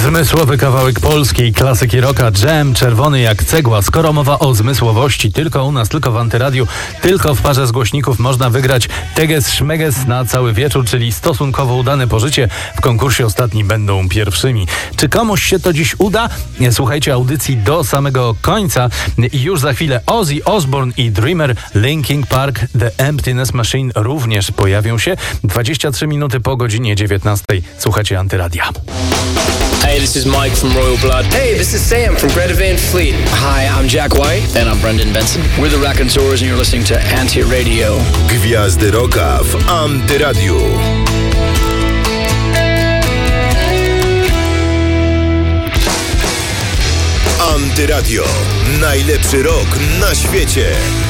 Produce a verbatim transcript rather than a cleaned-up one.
Zmysłowy kawałek polskiej klasyki rocka, Jam, czerwony jak cegła. Skoro mowa o zmysłowości, tylko u nas, tylko w Antyradiu, tylko w parze z głośników można wygrać teges szmeges na cały wieczór, czyli stosunkowo udane pożycie. W konkursie ostatni będą pierwszymi. Czy komuś się to dziś uda? Słuchajcie audycji do samego końca i już za chwilę Ozzy Osbourne i Dreamer, Linkin Park, The Emptiness Machine również pojawią się. dwadzieścia trzy minuty po godzinie dziewiętnastej. Słuchacie Antyradia. Hey, this is Mike from Royal Blood. Hey, this is Sam from Greta Van Fleet. Hi, I'm Jack White. And I'm Brendan Benson. We're the Raconteurs and you're listening to Anti-Radio. Gwiazdy rocka w Antyradiu. Antyradio. Najlepszy rock na świecie.